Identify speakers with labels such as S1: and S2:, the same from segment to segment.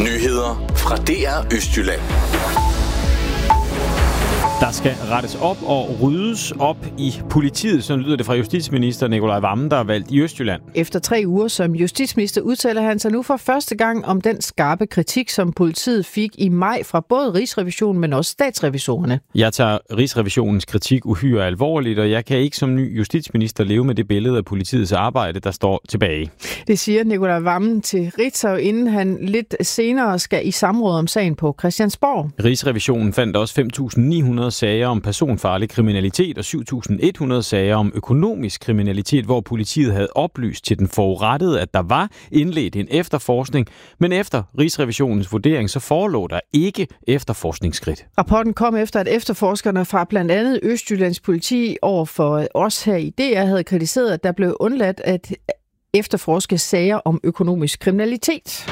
S1: Nyheder fra DR Østjylland.
S2: Der skal rettes op og ryddes op i politiet, sådan lyder det fra justitsminister Nicolai Wammen, der er valgt i Østjylland.
S3: Efter 3 uger som justitsminister udtaler han sig nu for første gang om den skarpe kritik, som politiet fik i maj fra både Rigsrevisionen, men også statsrevisorerne.
S2: Jeg tager Rigsrevisionens kritik uhyre alvorligt, og jeg kan ikke som ny justitsminister leve med det billede af politiets arbejde, der står tilbage.
S3: Det siger Nicolai Wammen til Ritzau, inden han lidt senere skal i samråd om sagen på Christiansborg.
S2: Rigsrevisionen fandt også 5.900 sager om personfarlig kriminalitet og 7.100 sager om økonomisk kriminalitet, hvor politiet havde oplyst til den forurettede, at der var indledt en efterforskning, men efter Rigsrevisionens vurdering, så forelå der ikke efterforskningsskridt.
S3: Rapporten kom efter, at efterforskerne fra blandt andet Østjyllands politi over for os her i DR havde kritiseret, at der blev undladt at efterforske sager om økonomisk kriminalitet.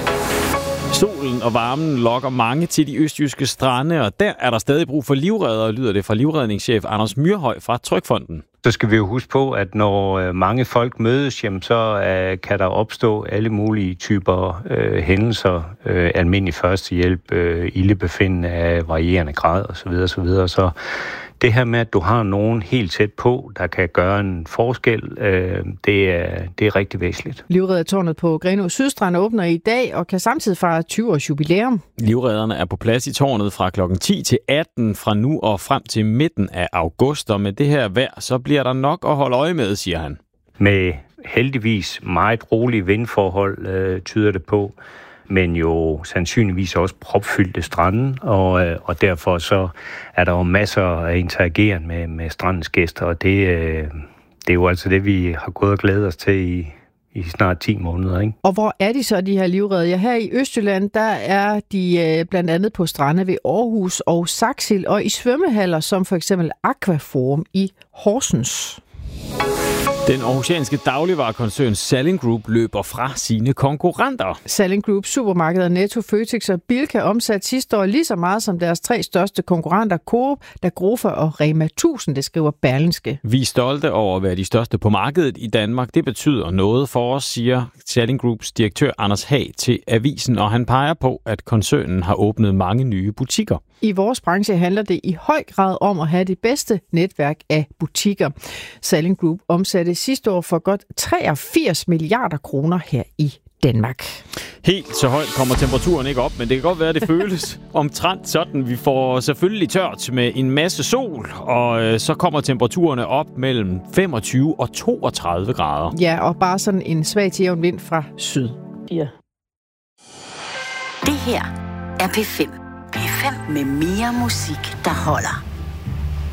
S2: Solen og varmen lokker mange til de østjyske strande, og der er der stadig brug for livreddere, lyder det fra livredningschef Anders Myrhøj fra Trygfonden.
S4: Så skal vi jo huske på, at når mange folk mødes, jamen, så kan der opstå alle mulige typer hændelser, almindelig førstehjælp, ildebefindende af varierende grad osv. Så det her med, at du har nogen helt tæt på, der kan gøre en forskel, det er rigtig væsentligt.
S3: Livreddertårnet på Grenaa Sydstrand åbner i dag og kan samtidig fejre 20 års jubilæum.
S2: Livredderne er på plads i tårnet fra kl. 10 til 18 fra nu og frem til midten af august, og med det her vejr, så bliver der nok at holde øje med, siger han.
S4: Med heldigvis meget rolige vindforhold tyder det på, men jo sandsynligvis også propfyldte stranden, og derfor så er der jo masser af interageren med strandens gæster, og det er jo altså det, vi har gået og glædet os til i snart 10 måneder. Ikke?
S3: Og hvor er de så, de her livredder? Her i Østjylland, der er de blandt andet på strande ved Aarhus og Saksil, og i svømmehaller, som for eksempel Aquaforum i Horsens.
S2: Den aarhusianske dagligvarekoncern Salling Group løber fra sine konkurrenter.
S3: Salling Group supermarkeder Netto, Føtex og Bilka omsatte sidste år lige så meget som deres 3 største konkurrenter, Coop, Dagrofa og Rema 1000, det skriver Berlingske.
S2: Vi er stolte over at være de største på markedet i Danmark. Det betyder noget for os, siger Salling Groups direktør Anders Hag til avisen, og han peger på, at koncernen har åbnet mange nye butikker.
S3: I vores branche handler det i høj grad om at have det bedste netværk af butikker. Salling Group omsatte sidste år for godt 83 milliarder kroner her i Danmark.
S2: Helt så højt kommer temperaturen ikke op, men det kan godt være, at det føles omtrent sådan. Vi får selvfølgelig tørt med en masse sol, og så kommer temperaturerne op mellem 25 og 32 grader.
S3: Ja, og bare sådan en svag til jævn vind fra syd. Ja.
S5: Det her er P5. P5 med mere musik, der holder.